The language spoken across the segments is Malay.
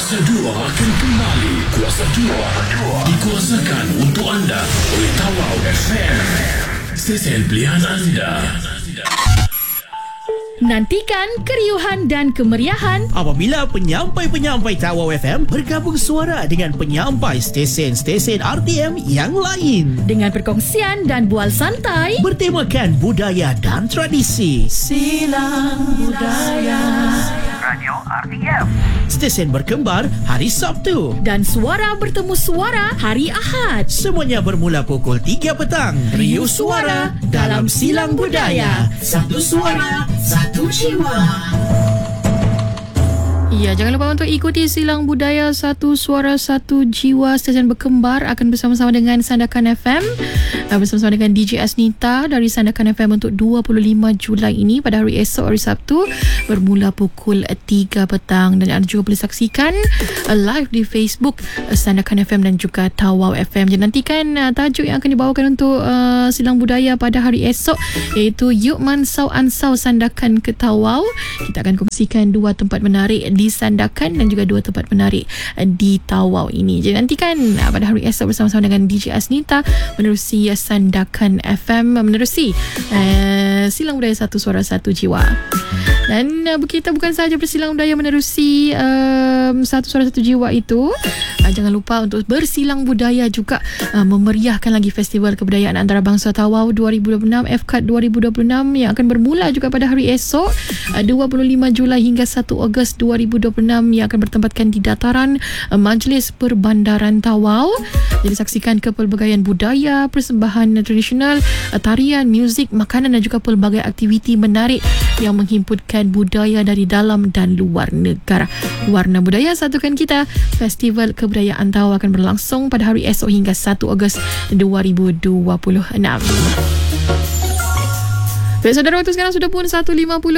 Kuasa 2 akan kembali. Kuasa 2 dikuasakan untuk anda oleh Tawau FM, stesen pilihan anda. Nantikan keriuhan dan kemeriahan apabila penyampai-penyampai Tawau FM bergabung suara dengan penyampai stesen-stesen RTM yang lain dengan perkongsian dan bual santai bertemakan budaya dan tradisi. Silang Budaya Radio RTM. Stesen berkembar hari Sabtu dan suara bertemu suara hari Ahad. Semuanya bermula pukul 3 petang. Riuh suara dalam Silang Budaya. Satu suara, satu jiwa. Ya, jangan lupa untuk ikuti Silang Budaya Satu Suara Satu Jiwa. Stesen berkembar akan bersama-sama dengan Sandakan FM, bersama-sama dengan DJ Asnita dari Sandakan FM untuk 25 Julai ini pada hari esok, hari Sabtu, bermula pukul 3 petang. Dan anda juga boleh saksikan live di Facebook Sandakan FM dan juga Tawau FM. Jadi nantikan tajuk yang akan dibawakan untuk Silang Budaya pada hari esok, iaitu Yuk Mansau Ansau Sandakan ke Tawau. Kita akan kongsikan dua tempat menarik di Sandakan dan juga dua tempat menarik di Tawau ini. Jadi nantikan pada hari esok bersama-sama dengan DJ Asnita menerusi Sandakan FM, menerusi Silang Budaya Satu Suara Satu Jiwa. Dan kita bukan sahaja bersilang budaya menerusi Satu Suara Satu Jiwa itu, jangan lupa untuk bersilang budaya juga memeriahkan lagi Festival Kebudayaan Antarabangsa Tawau 2026 FKAT 2026 yang akan bermula juga pada hari esok 25 Julai hingga 1 Ogos 2026 yang akan bertempatkan di dataran Majlis Perbandaran Tawau. Jadi saksikan kepelbagaian budaya, persembahan tradisional, tarian, muzik, makanan dan juga pelbagai aktiviti menarik yang menghimpunkan budaya dari dalam dan luar negara. Warna budaya satukan kita. Festival Kebudayaan Tawau akan berlangsung pada hari esok hingga 1 Ogos 2026. Baik, saudara, waktu sekarang sudah pun 1.50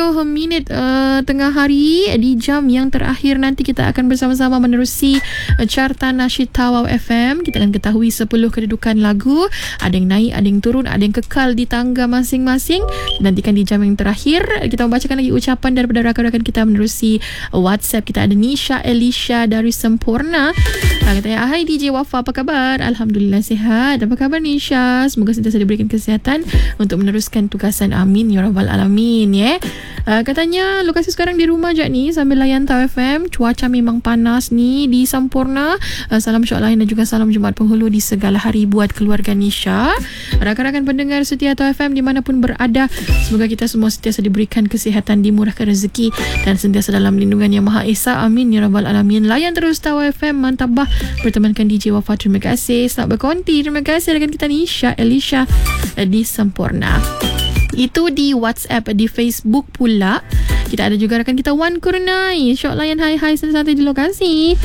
tengah hari. Di jam yang terakhir nanti kita akan bersama-sama menerusi Carta Nasyid Tawau FM. Kita akan ketahui 10 kedudukan lagu. Ada yang naik, ada yang turun, ada yang kekal di tangga masing-masing. Nantikan di jam yang terakhir kita membacakan lagi ucapan daripada rakan-rakan kita menerusi WhatsApp. Kita ada Nisha Elisha dari Sempurna. Katanya, hai DJ Wafa, apa kabar? Alhamdulillah sihat. Apa khabar Nisha? Semoga sentiasa diberikan kesihatan untuk meneruskan tugasan. Amin ya rabbal alamin ya. Katanya lokasi sekarang di rumah je ni sambil layan Tawau FM. Cuaca memang panas ni di Sempurna. Salam syok lain dan juga salam Jumaat Penghulu di segala hari buat keluarga Nisha. Rakan-rakan pendengar setia Tawau FM dimanapun berada, semoga kita semua sentiasa diberikan kesihatan, dimurahkan rezeki dan sentiasa dalam lindungan Yang Maha Esa. Amin ya rabbal alamin. Layan terus Tawau FM, mantap bah. Bertemankan DJ Wafa, terima kasih. Selamat berkonti. Terima kasih rakan kita Nisha Elisha di Sempurna. Itu di WhatsApp. Di Facebook pula kita ada juga rakan kita Wan Kurnai. Syok layan hai-hai santai di lokasi.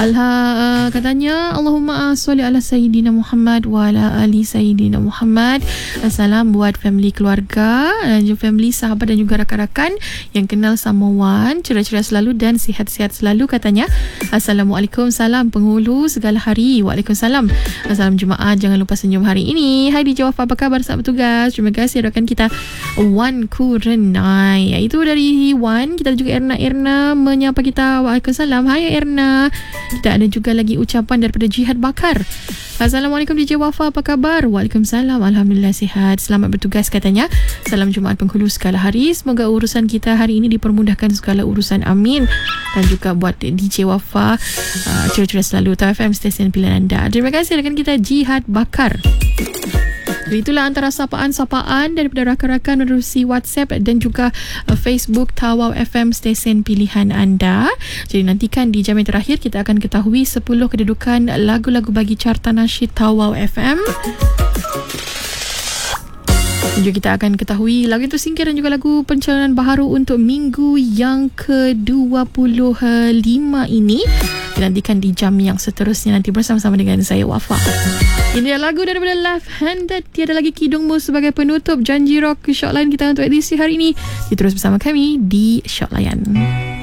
Katanya Allahumma sholli ala Sayyidina Muhammad wa ala ali Sayyidina Muhammad. Salam buat family keluarga dan juga family sahabat dan juga rakan-rakan yang kenal sama Wan. Ceria-ceria selalu dan sihat-sihat selalu katanya. Assalamualaikum, salam penghulu segala hari. Waalaikumsalam. Salam Jumaat, jangan lupa senyum hari ini. Hai DJ Wafa, apa kabar? Selamat bertugas. Terima kasih rakan kita Wan Kurnai. Itu dari Wan. Kita juga Erna menyapa kita. Waalaikumsalam. Hai Erna. Kita ada juga lagi ucapan daripada Jihad Bakar. Assalamualaikum DJ Wafa, apa kabar? Waalaikumsalam. Alhamdulillah sihat. Selamat bertugas katanya. Salam Jumaat Penghulu segala hari. Semoga urusan kita hari ini dipermudahkan segala urusan. Amin. Dan juga buat DJ Wafa, ceria-ceria selalu. Tawau FM, stesen pilihan anda. Terima kasih rakan kita Jihad Bakar. Itulah antara sapaan-sapaan daripada rakan-rakan menerusi WhatsApp dan juga Facebook Tawau FM, stesen pilihan anda. Jadi nantikan di jam yang terakhir kita akan ketahui 10 kedudukan lagu-lagu bagi Carta Nasyid Tawau FM. Juga kita akan ketahui lagu itu singkir dan juga lagu pencalonan baharu untuk minggu yang ke-25 ini. Nantikan di jam yang seterusnya nanti bersama-sama dengan saya Wafa. Ini lagu daripada Left Handed, Tiada Lagi Kidungmu sebagai penutup janji rock Shock Layan kita untuk edisi hari ini. Terus bersama kami di Shock Layan.